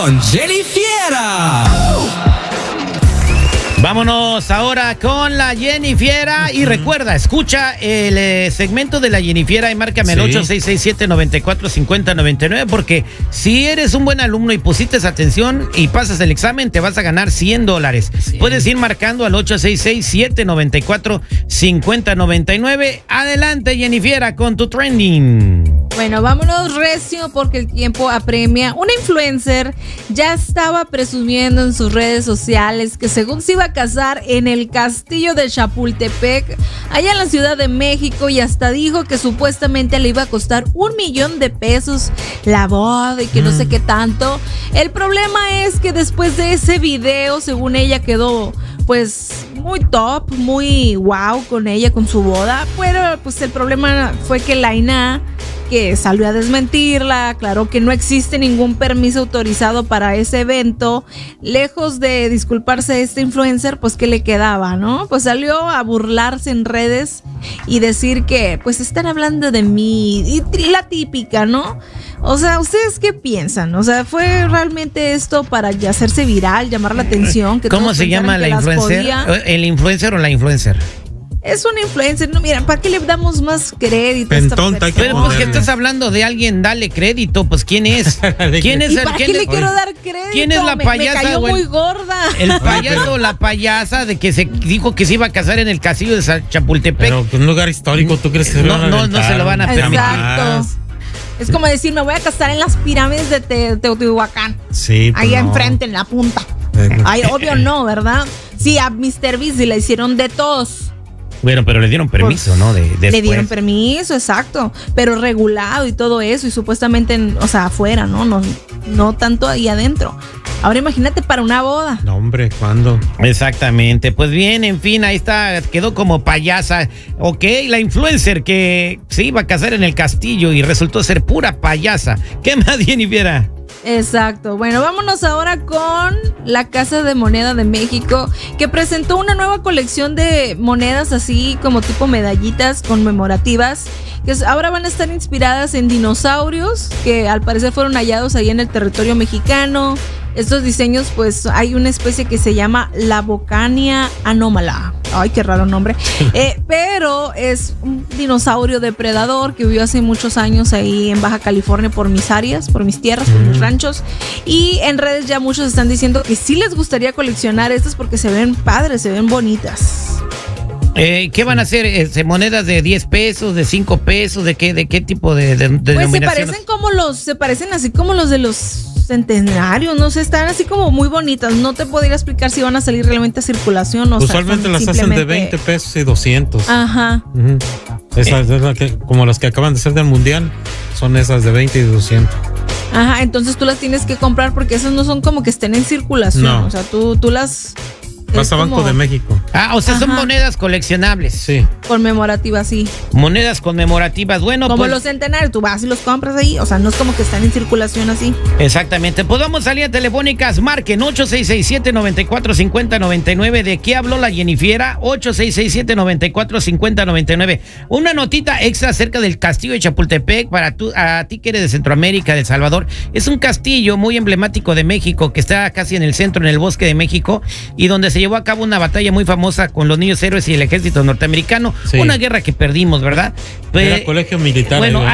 con Jenny Fiera. Vámonos ahora con la Jenny Fiera. Y recuerda, escucha el segmento de la Jenny Fiera y márcame al 8667-945099, porque si eres un buen alumno y pusiste atención y pasas el examen, te vas a ganar $100. Sí. Puedes ir marcando al 8667-945099. Adelante, Jenny Fiera, con tu trending. Bueno, vámonos recio porque el tiempo apremia. Una influencer ya estaba presumiendo en sus redes sociales que según se iba a casar en el castillo de Chapultepec, allá en la Ciudad de México, y hasta dijo que supuestamente le iba a costar $1 millón la boda y que no sé qué tanto. El problema es que después de ese video, según ella, quedó pues muy top, muy wow con ella, con su boda. Pero pues el problema fue que Laina, que salió a desmentirla, aclaró que no existe ningún permiso autorizado para ese evento. Lejos de disculparse este influencer, pues ¿qué le quedaba, no? Pues salió a burlarse en redes y decir que pues están hablando de mí, y la típica, ¿no? O sea, ¿ustedes qué piensan? O sea, ¿fue realmente esto para hacerse viral, llamar la atención? Que ¿cómo se llama la influencer? ¿El influencer o la influencer? Es una influencer, no, mira, ¿para qué le damos más crédito a esta persona? Pero pues que estás hablando de alguien, dale crédito, pues ¿quién es? ¿Quién es? ¿Para qué le quiero dar crédito? ¿Quién es la payasa? Me cayó muy gorda. El payaso o la payasa de que se dijo que se iba a casar en el castillo de Chapultepec. Pero un lugar histórico, ¿tú crees que se van a no se lo van a permitir? Exacto. Es como decir, me voy a casar en las pirámides de Teotihuacán. Sí. Ahí enfrente, en la punta. Ay, obvio no, ¿verdad? Sí, a Mr. Beast le hicieron de todos. Bueno, pero le dieron permiso, ¿no? Le dieron permiso, exacto, pero regulado y todo eso, y supuestamente, o sea, afuera, ¿no? No tanto ahí adentro. Ahora imagínate para una boda. No, hombre, ¿cuándo? Exactamente. Pues bien, en fin, ahí está, quedó como payasa. Ok, la influencer que se iba a casar en el castillo y resultó ser pura payasa. ¿Qué más, Jenny Fiera? Exacto. Bueno, vámonos ahora con la Casa de Moneda de México, que presentó una nueva colección de monedas así como tipo medallitas conmemorativas, que ahora van a estar inspiradas en dinosaurios que al parecer fueron hallados ahí en el territorio mexicano. Estos diseños, pues hay una especie que se llama la Bocania anómala. Ay, qué raro nombre. Pero es un dinosaurio depredador que vivió hace muchos años ahí en Baja California por mis áreas, por mis tierras, por mis ranchos. Y en redes ya muchos están diciendo que sí les gustaría coleccionar estas porque se ven padres, se ven bonitas. ¿Qué van a hacer? ¿Monedas de 10 pesos, de 5 pesos? ¿De qué tipo de pues denominaciones? se parecen así como los de los centenarios, no sé, están así como muy bonitas. No te podría explicar si van a salir realmente a circulación o usualmente las hacen de 20 pesos y 200. Ajá. Esas como las que acaban de ser del mundial, son esas de 20 y 200. Ajá, entonces tú las tienes que comprar porque esas no son como que estén en circulación. No. O sea, tú las... Vas a Banco de México. O sea, son monedas coleccionables. Sí. Conmemorativas, sí. Monedas conmemorativas, bueno, como pues, los centenarios, tú vas y los compras ahí. O sea, no es como que están en circulación así. Exactamente. Pues vamos a líneas telefónicas. Marquen 8667-945099. ¿De qué habló la Jenny Fiera? 8667-945099. Una notita extra acerca del castillo de Chapultepec para a ti que eres de Centroamérica, de El Salvador. Es un castillo muy emblemático de México que está casi en el centro, en el bosque de México, y donde se llevó a cabo una batalla muy famosa con los niños héroes y el ejército norteamericano. Sí. Una guerra que perdimos, ¿verdad? Era colegio militar. Bueno,